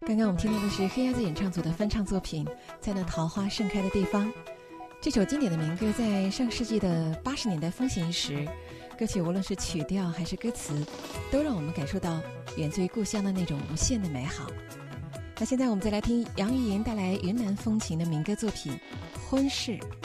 刚刚我们听到的是黑鸭子演唱组的翻唱作品《在那桃花盛开的地方》。这首经典的民歌在上世纪的80年代风行一时，歌曲无论是曲调还是歌词，都让我们感受到源自于故乡的那种无限的美好。那现在我们再来听杨钰莹带来云南风情的民歌作品《婚事》。